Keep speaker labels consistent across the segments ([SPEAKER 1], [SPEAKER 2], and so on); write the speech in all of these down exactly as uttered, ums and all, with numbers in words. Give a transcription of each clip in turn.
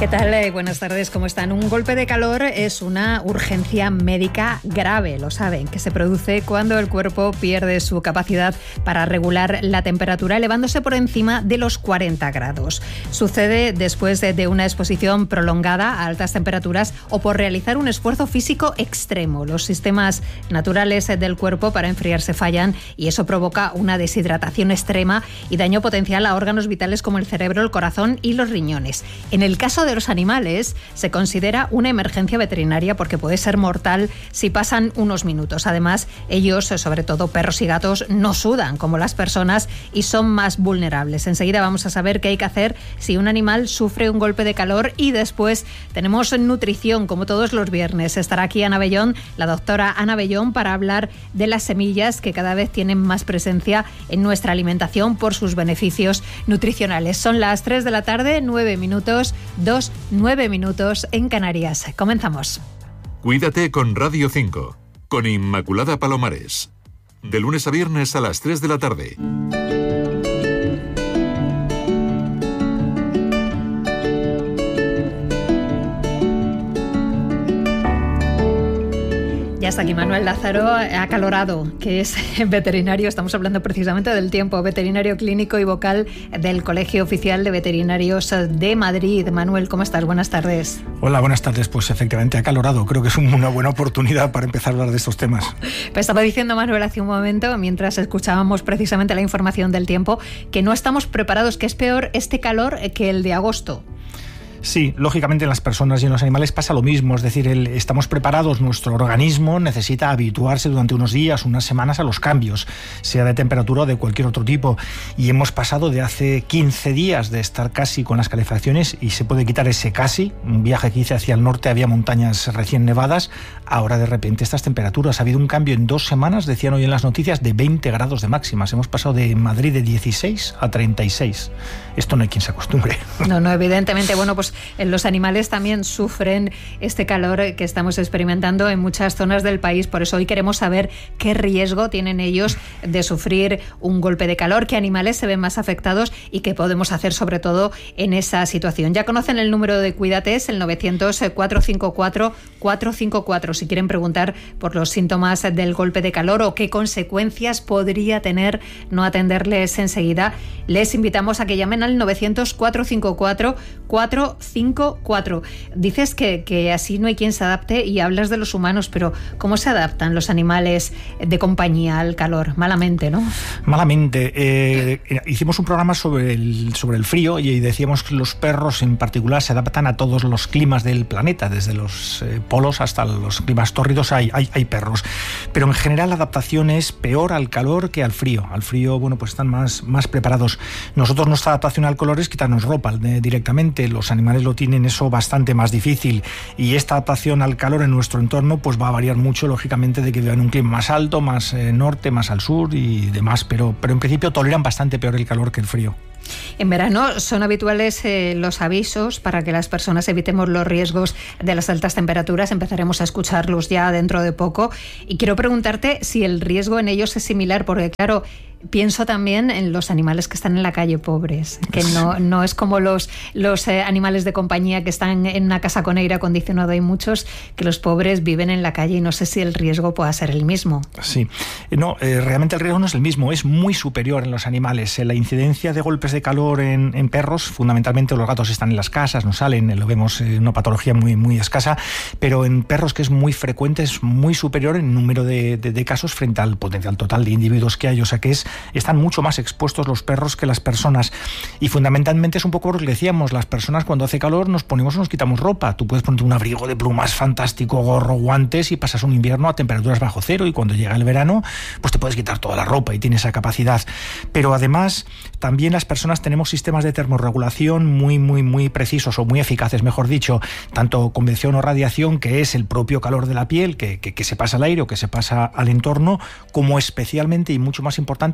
[SPEAKER 1] ¿Qué tal? Eh, buenas tardes, ¿cómo están? Un golpe de calor es una urgencia médica grave, lo saben, que se produce cuando el cuerpo pierde su capacidad para regular la temperatura, elevándose por encima de los cuarenta grados. Sucede después de, de una exposición prolongada a altas temperaturas o por realizar un esfuerzo físico extremo. Los sistemas naturales del cuerpo para enfriarse fallan y eso provoca una deshidratación extrema y daño potencial a órganos vitales como el cerebro, el corazón y los riñones. En el caso de los animales se considera una emergencia veterinaria porque puede ser mortal si pasan unos minutos. Además, ellos, sobre todo perros y gatos, no sudan como las personas y son más vulnerables. Enseguida vamos a saber qué hay que hacer si un animal sufre un golpe de calor y después tenemos nutrición, como todos los viernes. Estará aquí Ana Bellón, la doctora Ana Bellón, para hablar de las semillas que cada vez tienen más presencia en nuestra alimentación por sus beneficios nutricionales. Son las tres de la tarde, nueve minutos, dos, nueve minutos en Canarias. Comenzamos.
[SPEAKER 2] Cuídate con Radio cinco, con Inmaculada Palomares. De lunes a viernes a las tres de la tarde.
[SPEAKER 1] Ya está aquí Manuel Lázaro, acalorado, que es veterinario. Estamos hablando precisamente del tiempo, veterinario clínico y vocal del Colegio Oficial de Veterinarios de Madrid. Manuel, ¿cómo estás? Buenas tardes.
[SPEAKER 3] Hola, buenas tardes. Pues efectivamente acalorado. Creo que es una buena oportunidad para empezar a hablar de estos temas.
[SPEAKER 1] Pues estaba diciendo Manuel hace un momento, mientras escuchábamos precisamente la información del tiempo, que no estamos preparados, que es peor este calor que el de agosto.
[SPEAKER 3] Sí, lógicamente en las personas y en los animales pasa lo mismo, es decir, el, estamos preparados, nuestro organismo necesita habituarse durante unos días, unas semanas a los cambios, sea de temperatura o de cualquier otro tipo, y hemos pasado de hace quince días de estar casi con las calefacciones, y se puede quitar ese casi, un viaje que hice hacia el norte, había montañas recién nevadas, ahora de repente estas temperaturas, ha habido un cambio en dos semanas, decían hoy en las noticias, de veinte grados de máximas, hemos pasado de Madrid de dieciséis a treinta y seis, esto no hay quien se acostumbre.
[SPEAKER 1] No, no, evidentemente, bueno, pues los animales también sufren este calor que estamos experimentando en muchas zonas del país. Por eso hoy queremos saber qué riesgo tienen ellos de sufrir un golpe de calor, qué animales se ven más afectados y qué podemos hacer sobre todo en esa situación. Ya conocen el número de Cuídate, es el novecientos, cuatrocientos cincuenta y cuatro, cuatrocientos cincuenta y cuatro. Si quieren preguntar por los síntomas del golpe de calor o qué consecuencias podría tener no atenderles enseguida, les invitamos a que llamen al novecientos, cuatrocientos cincuenta y cuatro, cuatrocientos cincuenta y cuatro. Dices que, que así no hay quien se adapte y hablas de los humanos, pero ¿cómo se adaptan los animales de compañía al calor? Malamente, ¿no?
[SPEAKER 3] Malamente. Eh, hicimos un programa sobre el, sobre el frío y decíamos que los perros en particular se adaptan a todos los climas del planeta, desde los eh, polos hasta los climas tórridos hay, hay, hay perros. Pero en general la adaptación es peor al calor que al frío. Al frío, bueno, pues están más, más preparados. Nosotros nuestra adaptación al calor es quitarnos ropa eh, directamente. Los animales lo tienen eso bastante más difícil y esta adaptación al calor en nuestro entorno pues va a variar mucho, lógicamente, de que vivan un clima más alto, más eh, norte, más al sur y demás, pero, pero en principio toleran bastante peor el calor que el frío.
[SPEAKER 1] En verano son habituales eh, los avisos para que las personas evitemos los riesgos de las altas temperaturas. Empezaremos a escucharlos ya dentro de poco y quiero preguntarte si el riesgo en ellos es similar, porque claro, pienso también en los animales que están en la calle pobres, que no, no es como los, los eh, animales de compañía que están en una casa con aire acondicionado. Hay muchos que los pobres viven en la calle y no sé si el riesgo pueda ser el mismo.
[SPEAKER 3] Sí, no, eh, realmente el riesgo no es el mismo, es muy superior en los animales. Eh, la incidencia de golpes de calor en, en perros, fundamentalmente los gatos están en las casas, no salen, eh, lo vemos en eh, una patología muy, muy escasa, pero en perros, que es muy frecuente, es muy superior en número de, de, de casos frente al potencial total de individuos que hay, o sea que es están mucho más expuestos los perros que las personas, y fundamentalmente es un poco lo que decíamos, las personas cuando hace calor nos ponemos o nos quitamos ropa. Tú puedes ponerte un abrigo de plumas fantástico, gorro, guantes, y pasas un invierno a temperaturas bajo cero, y cuando llega el verano pues te puedes quitar toda la ropa y tienes esa capacidad. Pero además también las personas tenemos sistemas de termorregulación muy muy muy precisos, o muy eficaces mejor dicho, tanto convección o radiación, que es el propio calor de la piel que, que, que se pasa al aire o que se pasa al entorno, como especialmente y mucho más importante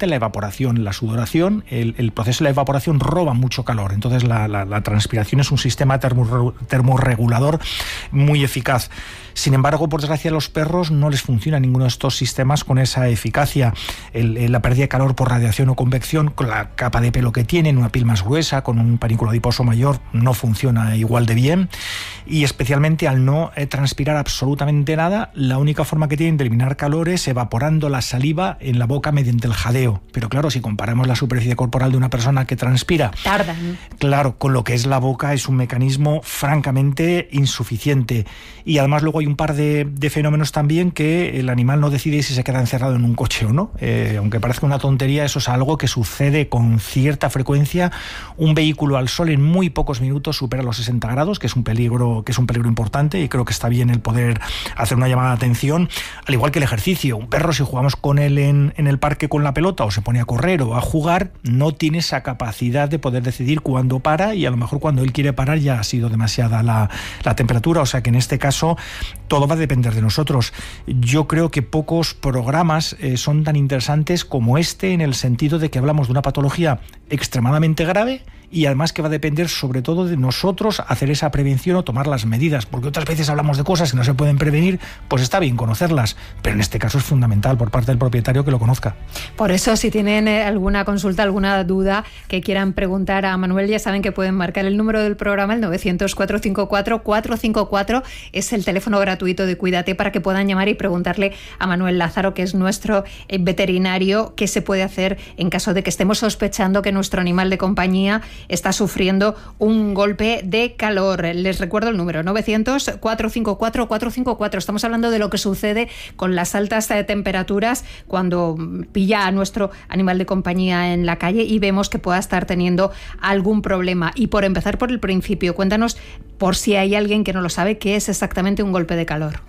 [SPEAKER 3] produce la evaporación, la sudoración, el, el proceso de la evaporación roba mucho calor. Entonces la, la, la transpiración es un sistema termo, termorregulador muy eficaz. Sin embargo, por desgracia, a los perros no les funciona ninguno de estos sistemas con esa eficacia. El, el, la pérdida de calor por radiación o convección, con la capa de pelo que tienen, una piel más gruesa, con un panículo adiposo mayor, no funciona igual de bien. Y especialmente al no eh, transpirar absolutamente nada, la única forma que tienen de eliminar calor es evaporando la saliva en la boca mediante el jadeo. Pero claro, si comparamos la superficie corporal de una persona que transpira,
[SPEAKER 1] tarda, ¿no?
[SPEAKER 3] Claro, con lo que es la boca es un mecanismo francamente insuficiente. Y además luego hay un par de, de fenómenos también que el animal no decide si se queda encerrado en un coche o no. Eh, aunque parezca una tontería, eso es algo que sucede con cierta frecuencia. Un vehículo al sol en muy pocos minutos supera los sesenta grados, que es un peligro, que es un peligro importante, y creo que está bien el poder hacer una llamada de atención. Al igual que el ejercicio, un perro, si jugamos con él en, en el parque con la pelota o se pone a correr o a jugar, no tiene esa capacidad de poder decidir cuándo para, y a lo mejor cuando él quiere parar ya ha sido demasiada la, la temperatura. O sea que en este caso todo va a depender de nosotros. Yo creo que pocos programas eh, son tan interesantes como este, en el sentido de que hablamos de una patología extremadamente grave y además que va a depender sobre todo de nosotros hacer esa prevención o tomar las medidas, porque otras veces hablamos de cosas que no se pueden prevenir, pues está bien conocerlas, pero en este caso es fundamental por parte del propietario que lo conozca.
[SPEAKER 1] Por eso, si tienen alguna consulta, alguna duda que quieran preguntar a Manuel, ya saben que pueden marcar el número del programa, el novecientos, cuatrocientos cincuenta y cuatro, cuatrocientos cincuenta y cuatro, es el teléfono gratuito de Cuídate, para que puedan llamar y preguntarle a Manuel Lázaro, que es nuestro veterinario, qué se puede hacer en caso de que estemos sospechando que nuestro animal de compañía está sufriendo un golpe de calor. Les recuerdo el número, novecientos, cuatrocientos cincuenta y cuatro, cuatrocientos cincuenta y cuatro. Estamos hablando de lo que sucede con las altas temperaturas cuando pilla a nuestro animal de compañía en la calle y vemos que pueda estar teniendo algún problema. Y por empezar por el principio, cuéntanos, por si hay alguien que no lo sabe, qué es exactamente un golpe de calor.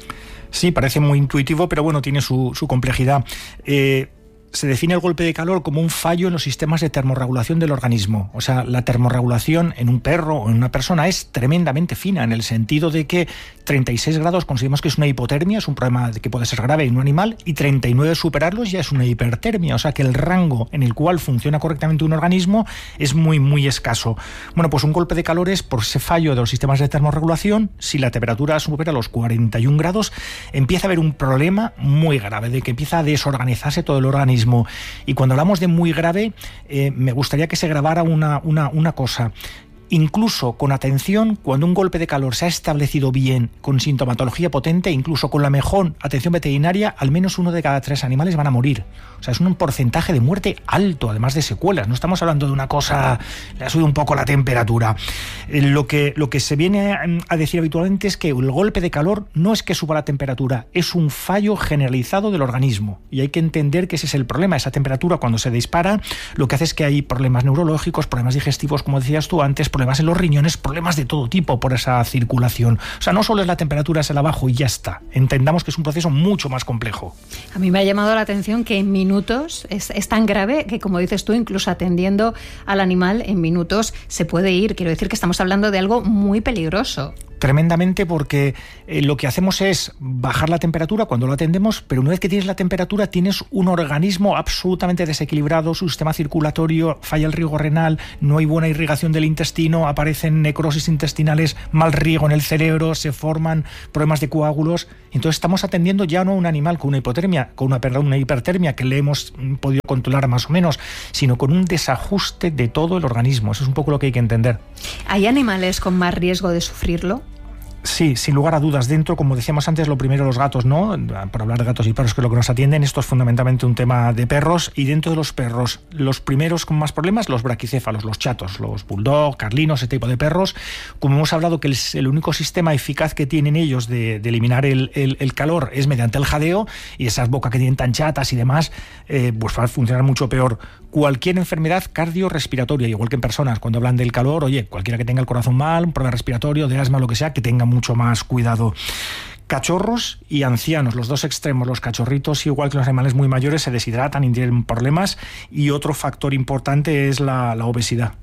[SPEAKER 3] Sí, parece muy intuitivo, pero bueno, tiene su, su complejidad. Eh, Se define el golpe de calor como un fallo en los sistemas de termorregulación del organismo. O sea, la termorregulación en un perro o en una persona es tremendamente fina, en el sentido de que treinta y seis grados consideramos que es una hipotermia, es un problema que puede ser grave en un animal, y treinta y nueve superarlos ya es una hipertermia. O sea que el rango en el cual funciona correctamente un organismo es muy, muy escaso. Bueno, pues un golpe de calor es por ese fallo de los sistemas de termorregulación. Si la temperatura supera los cuarenta y un grados, empieza a haber un problema muy grave, de que empieza a desorganizarse todo el organismo. Y cuando hablamos de muy grave, eh, me gustaría que se grabara una, una, una cosa. Incluso con atención, cuando un golpe de calor se ha establecido bien, con sintomatología potente, incluso con la mejor atención veterinaria, al menos uno de cada tres animales van a morir. O sea, es un porcentaje de muerte alto, además de secuelas. No estamos hablando de una cosa, le ha subido un poco la temperatura. Eh, lo que, lo que se viene a decir habitualmente es que el golpe de calor no es que suba la temperatura, es un fallo generalizado del organismo. Y hay que entender que ese es el problema. Esa temperatura, cuando se dispara, lo que hace es que hay problemas neurológicos, problemas digestivos, como decías tú antes, problemas en los riñones, problemas de todo tipo por esa circulación. O sea, no solo es la temperatura, es el abajo y ya está. Entendamos que es un proceso mucho más complejo.
[SPEAKER 1] A mí me ha llamado la atención que en minutos es, es tan grave que, como dices tú, incluso atendiendo al animal en minutos se puede ir. Quiero decir que estamos hablando de algo muy peligroso.
[SPEAKER 3] Tremendamente, porque eh, lo que hacemos es bajar la temperatura cuando lo atendemos, pero una vez que tienes la temperatura tienes un organismo absolutamente desequilibrado, su sistema circulatorio, falla el riego renal, no hay buena irrigación del intestino, aparecen necrosis intestinales, mal riego en el cerebro, se forman problemas de coágulos. Entonces estamos atendiendo ya no a un animal con una hipotermia, con una, perdón, una hipertermia que le hemos podido controlar más o menos, sino con un desajuste de todo el organismo. Eso es un poco lo que hay que entender.
[SPEAKER 1] ¿Hay animales con más riesgo de sufrirlo?
[SPEAKER 3] Sí, sin lugar a dudas. Dentro, como decíamos antes, lo primero los gatos, ¿no? Por hablar de gatos y perros, que es lo que nos atienden, esto es fundamentalmente un tema de perros. Y dentro de los perros, los primeros con más problemas, los braquicéfalos, los chatos, los bulldog, carlinos, ese tipo de perros. Como hemos hablado que el, el único sistema eficaz que tienen ellos de, de eliminar el, el, el calor es mediante el jadeo, y esas bocas que tienen tan chatas y demás, eh, pues va a funcionar mucho peor. Cualquier enfermedad cardiorrespiratoria, igual que en personas, cuando hablan del calor, oye, cualquiera que tenga el corazón mal, un problema respiratorio, de asma, lo que sea, que tenga mucho más cuidado. Cachorros y ancianos, los dos extremos, los cachorritos, igual que los animales muy mayores, se deshidratan y tienen problemas. Y otro factor importante es la, la obesidad.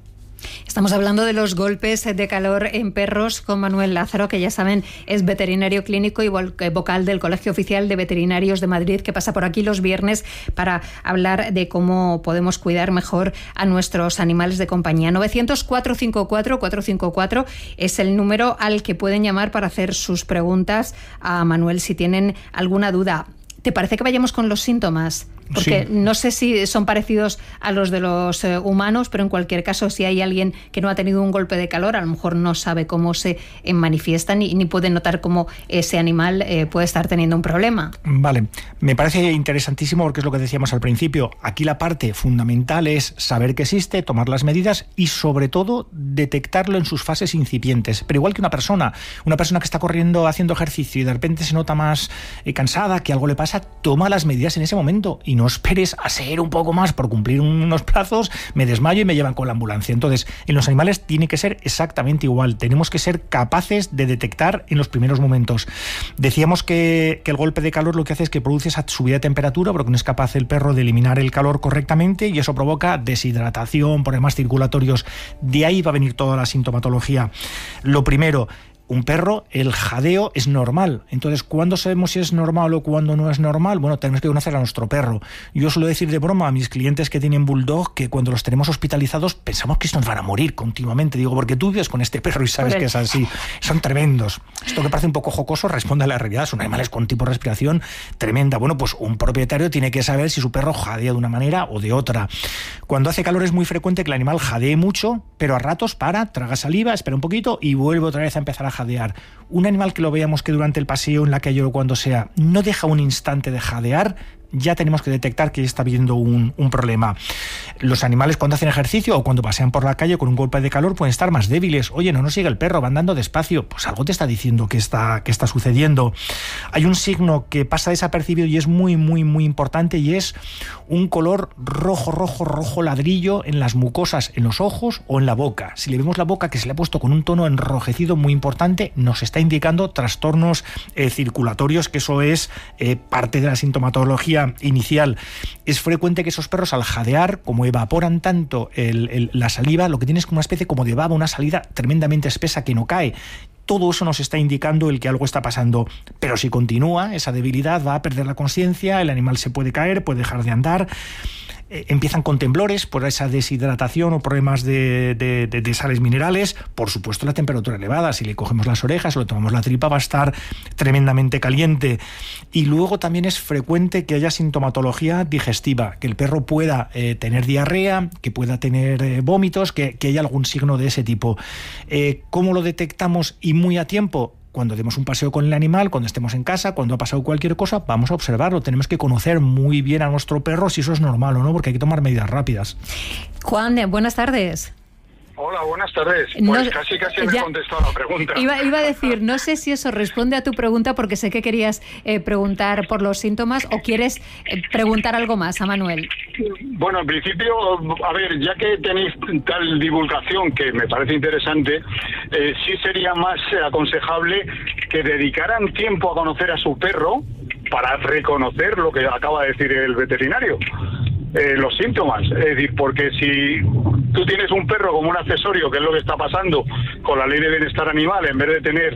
[SPEAKER 1] Estamos hablando de los golpes de calor en perros con Manuel Lázaro, que ya saben es veterinario clínico y vocal del Colegio Oficial de Veterinarios de Madrid, que pasa por aquí los viernes para hablar de cómo podemos cuidar mejor a nuestros animales de compañía. novecientos, cuatrocientos cincuenta y cuatro, cuatrocientos cincuenta y cuatro es el número al que pueden llamar para hacer sus preguntas a Manuel si tienen alguna duda. ¿Te parece que vayamos con los síntomas? Porque sí. No sé si son parecidos a los de los eh, humanos, pero en cualquier caso, si hay alguien que no ha tenido un golpe de calor, a lo mejor no sabe cómo se eh, manifiestan ni, ni puede notar cómo ese animal eh, puede estar teniendo un problema.
[SPEAKER 3] Vale, me parece interesantísimo porque es lo que decíamos al principio. Aquí la parte fundamental es saber que existe, tomar las medidas y sobre todo detectarlo en sus fases incipientes. Pero igual que una persona, una persona que está corriendo, haciendo ejercicio y de repente se nota más eh, cansada, que algo le pasa, toma las medidas en ese momento y no esperes a ser un poco más por cumplir unos plazos, me desmayo y me llevan con la ambulancia. Entonces, en los animales tiene que ser exactamente igual. Tenemos que ser capaces de detectar en los primeros momentos. Decíamos que, que el golpe de calor lo que hace es que produce esa subida de temperatura porque no es capaz el perro de eliminar el calor correctamente y eso provoca deshidratación, problemas circulatorios. De ahí va a venir toda la sintomatología. Lo primero, un perro, el jadeo es normal. Entonces, ¿cuándo sabemos si es normal o cuándo no es normal? Bueno, tenemos que conocer a nuestro perro. Yo suelo decir de broma a mis clientes que tienen bulldog que cuando los tenemos hospitalizados pensamos que estos van a morir continuamente. Digo, porque tú vives con este perro y sabes que es así. Son tremendos. Esto que parece un poco jocoso responde a la realidad. Son animales con tipo de respiración tremenda. Bueno, pues un propietario tiene que saber si su perro jadea de una manera o de otra. Cuando hace calor es muy frecuente que el animal jadee mucho, pero a ratos para, traga saliva, espera un poquito y vuelve otra vez a empezar a jadear. Un animal que lo veamos que durante el paseo, en la calle o cuando sea, no deja un instante de jadear, ya tenemos que detectar que está habiendo un, un problema. Los animales cuando hacen ejercicio o cuando pasean por la calle con un golpe de calor pueden estar más débiles. Oye, no nos sigue el perro, va andando despacio. Pues algo te está diciendo que está, que está sucediendo. Hay un signo que pasa desapercibido y es muy, muy, muy importante y es un color rojo, rojo, rojo ladrillo en las mucosas, en los ojos o en la boca. Si le vemos la boca que se le ha puesto con un tono enrojecido muy importante, nos está indicando trastornos eh, circulatorios, que eso es eh, parte de la sintomatología inicial. Es frecuente que esos perros al jadear, como evaporan tanto el, el, la saliva, lo que tiene es como una especie como de baba, una salida tremendamente espesa que no cae. Todo eso nos está indicando el que algo está pasando. Pero si continúa, esa debilidad va a perder la conciencia, el animal se puede caer, puede dejar de andar. Eh, empiezan con temblores por esa deshidratación o problemas de, de, de, de sales minerales. Por supuesto, la temperatura elevada. Si le cogemos las orejas o le tomamos la tripa, va a estar tremendamente caliente. Y luego también es frecuente que haya sintomatología digestiva, que el perro pueda eh, tener diarrea, que pueda tener eh, vómitos, que, que haya algún signo de ese tipo. Eh, ¿Cómo lo detectamos y muy a tiempo? Cuando demos un paseo con el animal, cuando estemos en casa, cuando ha pasado cualquier cosa, vamos a observarlo. Tenemos que conocer muy bien a nuestro perro si eso es normal o no, porque hay que tomar medidas rápidas.
[SPEAKER 1] Juan, buenas tardes.
[SPEAKER 4] Hola, buenas tardes. Pues no, casi casi me he contestado la pregunta.
[SPEAKER 1] Iba, iba a decir, no sé si eso responde a tu pregunta, porque sé que querías eh, preguntar por los síntomas, o quieres eh, preguntar algo más a Manuel.
[SPEAKER 4] Bueno, en principio, a ver, ya que tenéis tal divulgación que me parece interesante, eh, sí sería más aconsejable que dedicaran tiempo a conocer a su perro para reconocer lo que acaba de decir el veterinario. Eh, los síntomas, es decir, porque si tú tienes un perro como un accesorio, que es lo que está pasando con la ley de bienestar animal, en vez de tener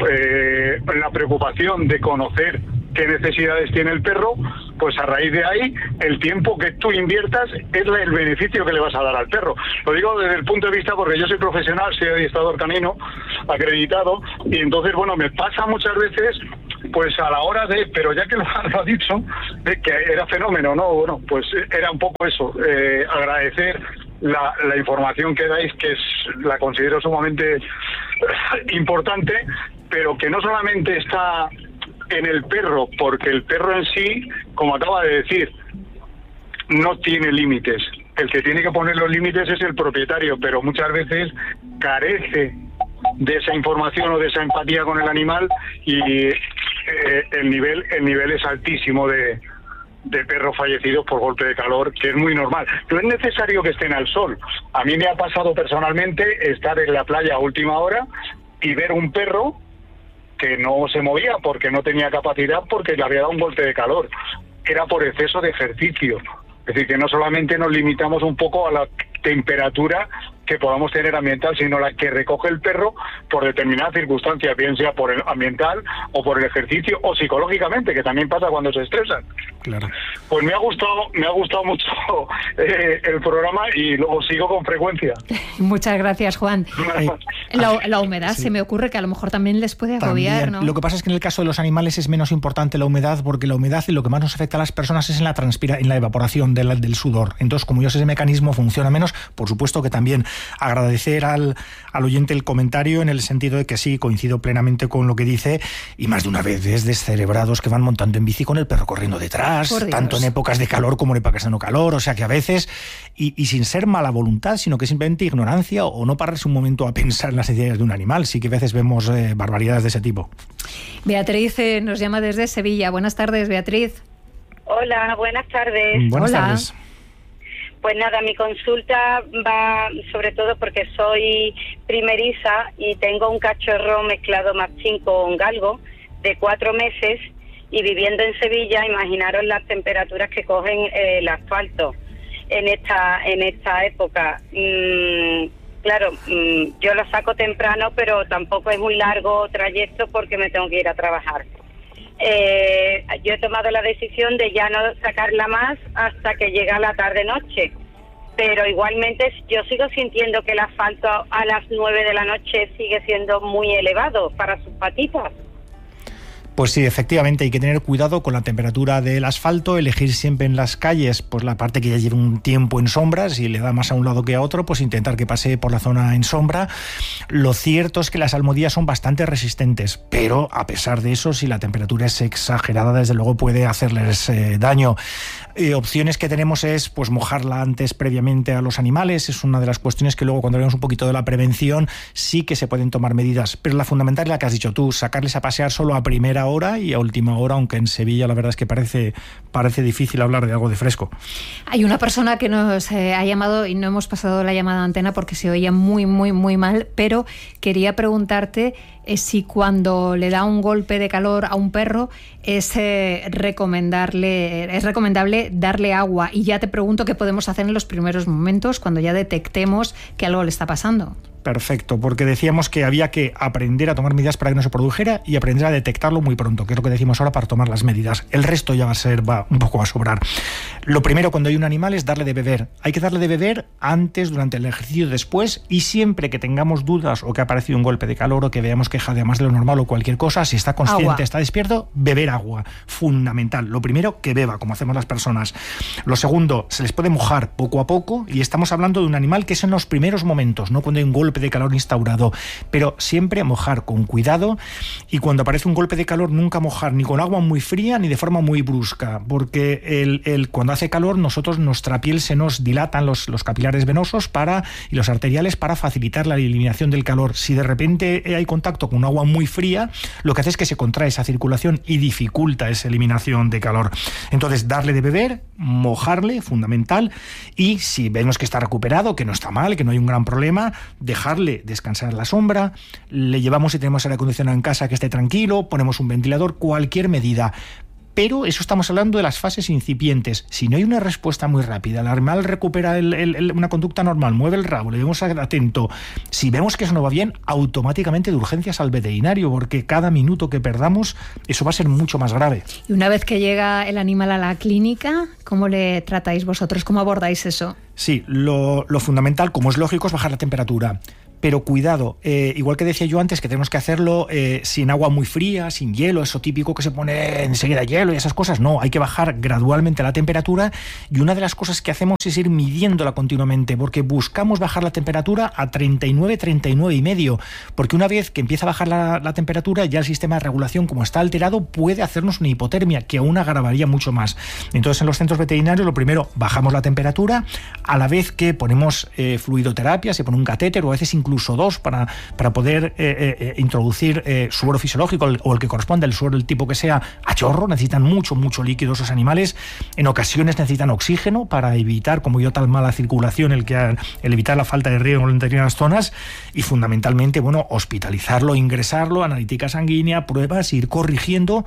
[SPEAKER 4] eh, la preocupación de conocer qué necesidades tiene el perro, pues a raíz de ahí, el tiempo que tú inviertas es el beneficio que le vas a dar al perro. Lo digo desde el punto de vista porque yo soy profesional, soy adiestrador canino, acreditado, y entonces, bueno, me pasa muchas veces, pues a la hora de, pero ya que lo, lo ha dicho, de que era fenómeno, ¿no? Bueno, pues era un poco eso, eh, agradecer la, la información que dais, que es, la considero sumamente importante, pero que no solamente está en el perro, porque el perro en sí, como acaba de decir, no tiene límites. El que tiene que poner los límites es el propietario, pero muchas veces carece de esa información o de esa empatía con el animal y eh, el nivel el nivel es altísimo de, de perros fallecidos por golpe de calor, que es muy normal. No es necesario que estén al sol. A mí me ha pasado personalmente estar en la playa a última hora y ver un perro que no se movía porque no tenía capacidad, porque le había dado un golpe de calor. Era por exceso de ejercicio. Es decir, que no solamente nos limitamos un poco a la temperatura que podamos tener ambiental, sino la que recoge el perro por determinada circunstancia, bien sea por el ambiental o por el ejercicio o psicológicamente, que también pasa cuando se estresan.
[SPEAKER 3] Claro.
[SPEAKER 4] Pues me ha gustado, me ha gustado mucho eh, el programa y luego sigo con frecuencia.
[SPEAKER 1] Muchas gracias, Juan. La, la humedad,
[SPEAKER 3] sí.
[SPEAKER 1] se me ocurre que a lo mejor también les puede agobiar,
[SPEAKER 3] También.
[SPEAKER 1] ¿no?
[SPEAKER 3] Lo que pasa es que en el caso de los animales es menos importante la humedad, porque la humedad y lo que más nos afecta a las personas es en la transpira, en la evaporación del, del sudor. Entonces, como yo sé ese mecanismo funciona menos, por supuesto que también agradecer al, al oyente el comentario en el sentido de que sí, coincido plenamente con lo que dice, y más de una vez es descerebrados que van montando en bici con el perro corriendo detrás, tanto en épocas de calor como en épocas de no calor, o sea que a veces, y, y sin ser mala voluntad, sino que simplemente ignorancia o no pararse un momento a pensar en las necesidades de un animal. Sí que a veces vemos eh, barbaridades de ese tipo.
[SPEAKER 1] Beatriz eh, nos llama desde Sevilla. Buenas tardes, Beatriz.
[SPEAKER 5] Hola, buenas tardes.
[SPEAKER 3] Buenas
[SPEAKER 1] Hola.
[SPEAKER 3] tardes.
[SPEAKER 5] Pues nada, mi consulta va sobre todo porque soy primeriza y tengo un cachorro mezclado machín con galgo de cuatro meses y viviendo en Sevilla, imaginaros las temperaturas que cogen eh, el asfalto en esta en esta época. Mm, claro, mm, yo lo saco temprano, pero tampoco es muy largo trayecto porque me tengo que ir a trabajar. Eh, yo he tomado la decisión de ya no sacarla más hasta que llega la tarde-noche, pero igualmente yo sigo sintiendo que el asfalto a las nueve de la noche sigue siendo muy elevado para sus patitas.
[SPEAKER 3] Pues sí, efectivamente hay que tener cuidado con la temperatura del asfalto, elegir siempre en las calles pues la parte que ya lleva un tiempo en sombra, si le da más a un lado que a otro, pues intentar que pase por la zona en sombra. Lo cierto es que las almohadillas son bastante resistentes, pero a pesar de eso, si la temperatura es exagerada, desde luego puede hacerles eh, daño. Eh, opciones que tenemos es pues mojarla antes previamente a los animales, es una de las cuestiones que luego cuando hablamos un poquito de la prevención sí que se pueden tomar medidas, pero la fundamental es la que has dicho tú, sacarles a pasear solo a primera hora y a última hora, aunque en Sevilla la verdad es que parece, parece difícil hablar de algo de fresco.
[SPEAKER 1] Hay una persona que nos eh, ha llamado y no hemos pasado la llamada a antena porque se oía muy, muy, muy mal, pero quería preguntarte eh, si cuando le da un golpe de calor a un perro es, eh, recomendarle, es recomendable darle agua. Y ya te pregunto qué podemos hacer en los primeros momentos cuando ya detectemos que algo le está pasando.
[SPEAKER 3] Perfecto, porque decíamos que había que aprender a tomar medidas para que no se produjera y aprender a detectarlo muy pronto, que es lo que decimos ahora para tomar las medidas. El resto ya va a ser, va un poco a sobrar. Lo primero cuando hay un animal es darle de beber. Hay que darle de beber antes, durante el ejercicio, después, y siempre que tengamos dudas o que ha aparecido un golpe de calor o que veamos que jadea más de lo normal o cualquier cosa, si está consciente, agua. Está despierto, beber agua. Fundamental. Lo primero, que beba, como hacemos las personas. Lo segundo, se les puede mojar poco a poco, y estamos hablando de un animal que es en los primeros momentos, no cuando hay un golpe de calor instaurado, pero siempre mojar con cuidado, y cuando aparece un golpe de calor nunca mojar ni con agua muy fría ni de forma muy brusca, porque el, el, cuando hace calor nosotros, nuestra piel se nos dilatan los, los capilares venosos para, y los arteriales para facilitar la eliminación del calor. Si de repente hay contacto con agua muy fría, lo que hace es que se contrae esa circulación y dificulta esa eliminación de calor. Entonces darle de beber, mojarle, fundamental, y si vemos que está recuperado, que no está mal, que no hay un gran problema, dejarle descansar en la sombra, le llevamos, si tenemos aire acondicionado en casa, que esté tranquilo, ponemos un ventilador, cualquier medida. Pero eso estamos hablando de las fases incipientes. Si no hay una respuesta muy rápida, el animal recupera el, el, el, una conducta normal, mueve el rabo, le vemos atento. Si vemos que eso no va bien, automáticamente de urgencias al veterinario, porque cada minuto que perdamos, eso va a ser mucho más grave.
[SPEAKER 1] Y una vez que llega el animal a la clínica, ¿cómo le tratáis vosotros? ¿Cómo abordáis eso?
[SPEAKER 3] Sí, lo, lo fundamental, como es lógico, es bajar la temperatura. Pero cuidado, eh, igual que decía yo antes, que tenemos que hacerlo eh, sin agua muy fría, sin hielo, eso típico que se pone enseguida hielo y esas cosas. No, hay que bajar gradualmente la temperatura, y una de las cosas que hacemos es ir midiéndola continuamente, porque buscamos bajar la temperatura a treinta y nueve, treinta y nueve y medio, porque una vez que empieza a bajar la, la temperatura, ya el sistema de regulación, como está alterado, puede hacernos una hipotermia, que aún agravaría mucho más. Entonces, en los centros veterinarios, lo primero, bajamos la temperatura, a la vez que ponemos eh, fluidoterapia, se pone un catéter, o a veces incluso incluso dos para, para poder eh, eh, introducir eh, suero fisiológico o el que corresponde, el suero del tipo que sea, a chorro. Necesitan mucho, mucho líquido esos animales. En ocasiones necesitan oxígeno para evitar, como yo, tal mala circulación, el, que, el evitar la falta de riego en determinadas zonas, y fundamentalmente, bueno, hospitalizarlo, ingresarlo, analítica sanguínea, pruebas, ir corrigiendo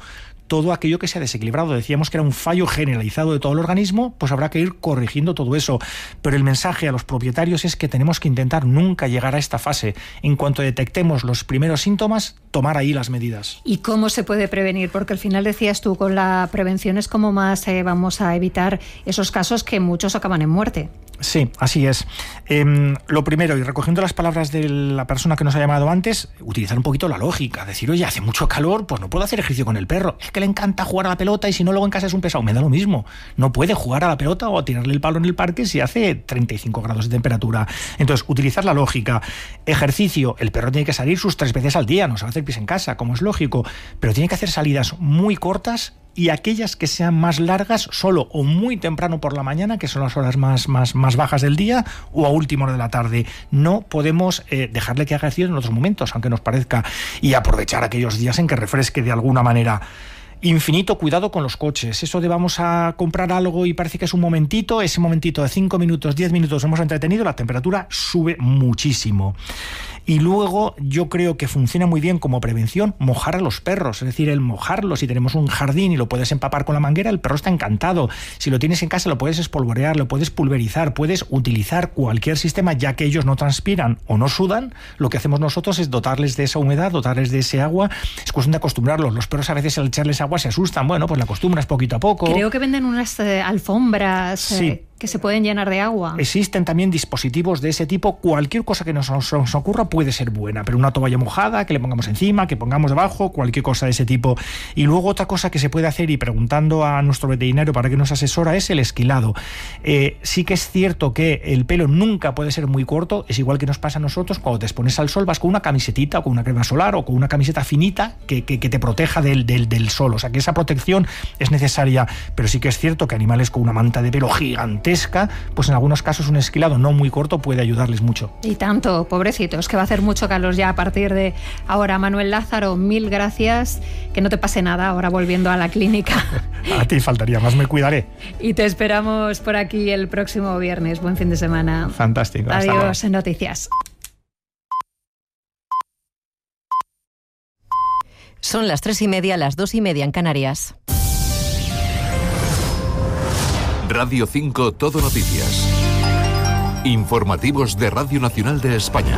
[SPEAKER 3] todo aquello que se ha desequilibrado. Decíamos que era un fallo generalizado de todo el organismo, pues habrá que ir corrigiendo todo eso. Pero el mensaje a los propietarios es que tenemos que intentar nunca llegar a esta fase. En cuanto detectemos los primeros síntomas, tomar ahí las medidas.
[SPEAKER 1] ¿Y cómo se puede prevenir? Porque al final decías tú, con la prevención es como más eh, vamos a evitar esos casos que muchos acaban en muerte.
[SPEAKER 3] Sí, así es. Eh, lo primero, y recogiendo las palabras de la persona que nos ha llamado antes, utilizar un poquito la lógica. Decir, oye, hace mucho calor, pues no puedo hacer ejercicio con el perro. Es que le encanta jugar a la pelota y si no, luego en casa es un pesado. Me da lo mismo. No puede jugar a la pelota o a tirarle el palo en el parque si hace treinta y cinco grados de temperatura. Entonces, utilizar la lógica. Ejercicio. El perro tiene que salir sus tres veces al día. No se va a hacer pis en casa, como es lógico. Pero tiene que hacer salidas muy cortas y aquellas que sean más largas solo o muy temprano por la mañana, que son las horas más, más, más bajas del día, o a última hora de la tarde. No podemos eh, dejarle que haga ejercicio en otros momentos, aunque nos parezca, y aprovechar aquellos días en que refresque de alguna manera. Infinito cuidado con los coches. Eso de vamos a comprar algo y parece que es un momentito, ese momentito de cinco minutos, diez minutos hemos entretenido, la temperatura sube muchísimo. Y luego yo creo que funciona muy bien como prevención mojar a los perros, es decir, el mojarlos. Si tenemos un jardín y lo puedes empapar con la manguera, el perro está encantado. Si lo tienes en casa lo puedes espolvorear, lo puedes pulverizar, puedes utilizar cualquier sistema, ya que ellos no transpiran o no sudan. Lo que hacemos nosotros es dotarles de esa humedad, dotarles de ese agua. Es cuestión de acostumbrarlos. Los perros a veces al echarles agua se asustan. Bueno, pues la acostumbras poquito a poco.
[SPEAKER 1] Creo que venden unas eh, alfombras...
[SPEAKER 3] Sí.
[SPEAKER 1] Eh... que se pueden llenar de agua.
[SPEAKER 3] Existen también dispositivos de ese tipo. Cualquier cosa que nos, nos ocurra puede ser buena, pero una toalla mojada que le pongamos encima, que pongamos debajo, cualquier cosa de ese tipo. Y luego otra cosa que se puede hacer, y preguntando a nuestro veterinario para que nos asesora, es el esquilado. Eh, sí que es cierto que el pelo nunca puede ser muy corto. Es igual que nos pasa a nosotros cuando te expones al sol, vas con una camisetita o con una crema solar o con una camiseta finita que, que, que te proteja del, del, del sol. O sea que esa protección es necesaria, pero sí que es cierto que animales con una manta de pelo gigante, pues en algunos casos un esquilado no muy corto puede ayudarles mucho.
[SPEAKER 1] Y tanto, pobrecitos, que va a hacer mucho calor ya a partir de ahora. Manuel Lázaro, mil gracias, que no te pase nada ahora volviendo a la clínica.
[SPEAKER 3] A ti faltaría más, me cuidaré.
[SPEAKER 1] Y te esperamos por aquí el próximo viernes. Buen fin de semana.
[SPEAKER 3] Fantástico.
[SPEAKER 1] Adiós en Noticias.
[SPEAKER 6] Son las tres y media, las dos y media en Canarias.
[SPEAKER 2] Radio cinco Todo Noticias. Informativos de Radio Nacional de España.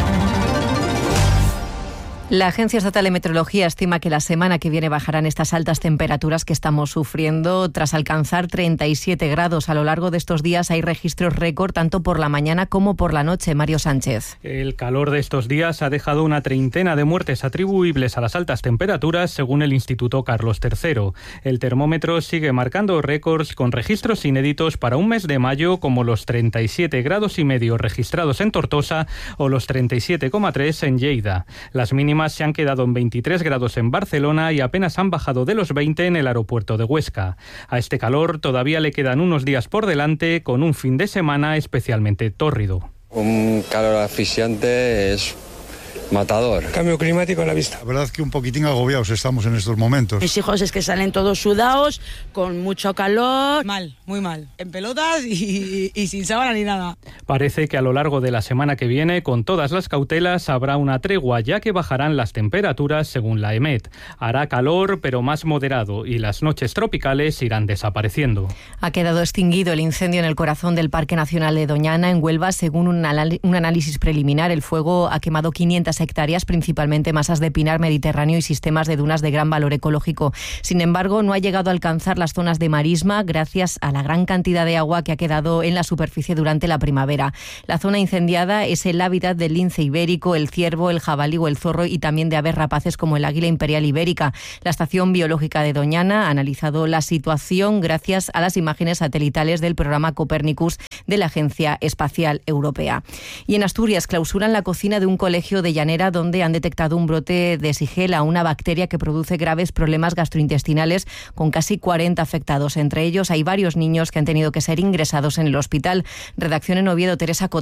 [SPEAKER 6] La Agencia Estatal de Meteorología estima que la semana que viene bajarán estas altas temperaturas que estamos sufriendo. Tras alcanzar treinta y siete grados a lo largo de estos días, hay registros récord tanto por la mañana como por la noche. Mario Sánchez.
[SPEAKER 7] El calor de estos días ha dejado una treintena de muertes atribuibles a las altas temperaturas, según el Instituto Carlos tercero. El termómetro sigue marcando récords con registros inéditos para un mes de mayo, como los treinta y siete grados y medio registrados en Tortosa o los treinta y siete coma tres en Lleida. Las mínimas se han quedado en veintitrés grados en Barcelona y apenas han bajado de los veinte en el aeropuerto de Huesca. A este calor todavía le quedan unos días por delante, con un fin de semana especialmente tórrido.
[SPEAKER 8] Un calor asfixiante es matador.
[SPEAKER 9] Cambio climático a la vista.
[SPEAKER 10] La verdad es que un poquitín agobiados estamos en estos momentos.
[SPEAKER 11] Mis hijos es que salen todos sudados, con mucho calor.
[SPEAKER 12] Mal, muy mal. En pelotas y, y sin sábana ni nada.
[SPEAKER 7] Parece que a lo largo de la semana que viene, con todas las cautelas, habrá una tregua, ya que bajarán las temperaturas según la EMET. Hará calor, pero más moderado, y las noches tropicales irán desapareciendo.
[SPEAKER 6] Ha quedado extinguido el incendio en el corazón del Parque Nacional de Doñana, en Huelva. Según un, anal- un análisis preliminar, el fuego ha quemado quinientas hectáreas, principalmente masas de pinar mediterráneo y sistemas de dunas de gran valor ecológico. Sin embargo, no ha llegado a alcanzar las zonas de marisma gracias a la gran cantidad de agua que ha quedado en la superficie durante la primavera. La zona incendiada es el hábitat del lince ibérico, el ciervo, el jabalí o el zorro, y también de aves rapaces como el águila imperial ibérica. La Estación Biológica de Doñana ha analizado la situación gracias a las imágenes satelitales del programa Copernicus de la Agencia Espacial Europea. Y en Asturias clausuran la cocina de un colegio de Llanera, donde han detectado un brote de Shigella, una bacteria que produce graves problemas gastrointestinales, con casi cuarenta afectados. Entre ellos hay varios niños que han tenido que ser ingresados en el hospital. Redacción en Oviedo, Teresa Coto.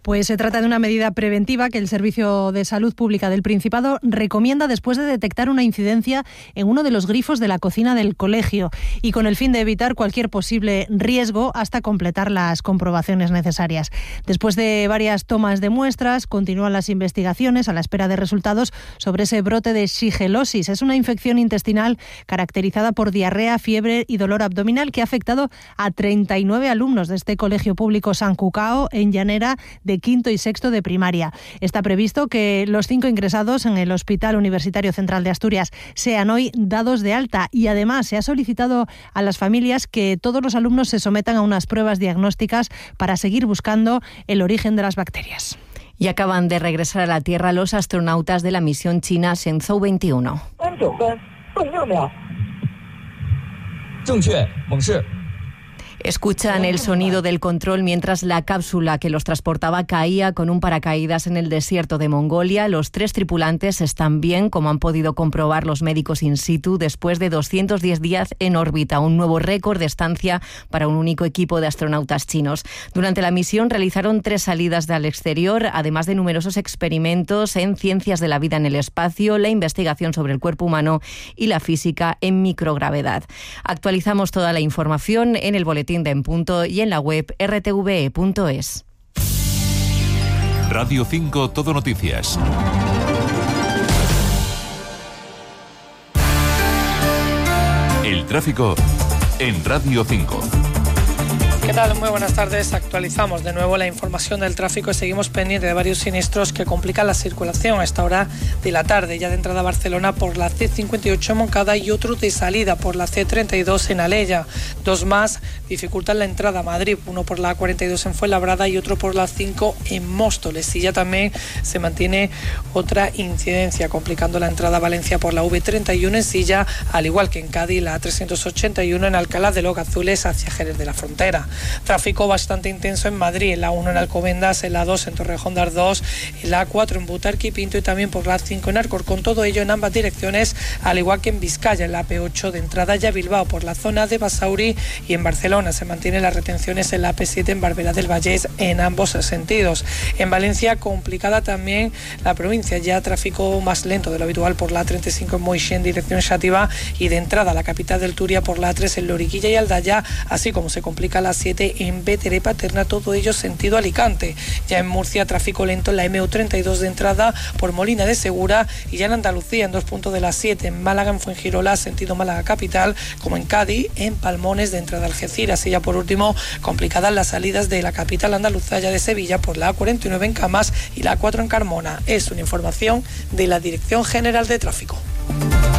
[SPEAKER 9] Pues se trata de una medida preventiva que el Servicio de Salud Pública del Principado recomienda después de detectar una incidencia en uno de los grifos de la cocina del colegio y con el fin de evitar cualquier posible riesgo hasta completar las comprobaciones necesarias. Después de varias tomas de muestras, continúan las investigaciones a la espera de resultados sobre ese brote de shigellosis. Es una infección intestinal caracterizada por diarrea, fiebre y dolor abdominal que ha afectado a treinta y nueve alumnos de este colegio público San Cucao en Llanera de quinto y sexto de primaria. Está previsto que los cinco ingresados en el Hospital Universitario Central de Asturias sean hoy dados de alta y además se ha solicitado a las familias que todos los alumnos se sometan a unas pruebas diagnósticas para seguir buscando el origen de las bacterias.
[SPEAKER 6] Y acaban de regresar a la Tierra los astronautas de la misión china Shenzhou veintiuno. Escuchan el sonido del control mientras la cápsula que los transportaba caía con un paracaídas en el desierto de Mongolia. Los tres tripulantes están bien, como han podido comprobar los médicos in situ, después de doscientos diez días en órbita, un nuevo récord de estancia para un único equipo de astronautas chinos. Durante la misión realizaron tres salidas al exterior, además de numerosos experimentos en ciencias de la vida en el espacio, la investigación sobre el cuerpo humano y la física en microgravedad. Actualizamos toda la información en el boletín de En Punto y en la web r t v e punto es.
[SPEAKER 2] Radio cinco Todo Noticias. El tráfico en Radio cinco.
[SPEAKER 13] ¿Qué tal? Muy buenas tardes. Actualizamos de nuevo la información del tráfico y seguimos pendientes de varios siniestros que complican la circulación a esta hora de la tarde. Ya de entrada a Barcelona por la C cincuenta y ocho en Moncada y otro de salida por la C treinta y dos en Alella. Dos más dificultan la entrada a Madrid, uno por la A cuarenta y dos en Fuenlabrada y otro por la cinco en Móstoles. Y ya también se mantiene otra incidencia complicando la entrada a Valencia por la V treinta y uno en Silla, al igual que en Cádiz la A trescientos ochenta y uno en Alcalá de los Gazules hacia Jerez de la Frontera. Tráfico bastante intenso en Madrid, en la uno en Alcobendas, en la dos en Torrejón de Ardoz, en la A cuatro en Butarque y Pinto y también por la A cinco en Alcorcón. Todo ello en ambas direcciones, al igual que en Vizcaya, en la A P ocho de entrada ya Bilbao por la zona de Basauri, y en Barcelona se mantienen las retenciones en la A P siete en Barberá del Vallès en ambos sentidos. En Valencia complicada también la provincia, ya tráfico más lento de lo habitual por la A treinta y cinco en Moixent dirección Xàtiva y de entrada a la capital del Turia por la A tres en Loriguilla y Aldaya, así como se complica la siete en Bétera y Paterna, todo ello sentido Alicante. Ya en Murcia tráfico lento en la M U treinta y dos de entrada por Molina de Segura y ya en Andalucía en dos puntos de la siete, en Málaga en Fuengirola sentido Málaga capital, como en Cádiz en Palmones de entrada a Algeciras. Y ya por último complicadas las salidas de la capital andaluza ya de Sevilla por la A cuarenta y nueve en Camas y la A cuatro en Carmona. Es una información de la Dirección General de Tráfico.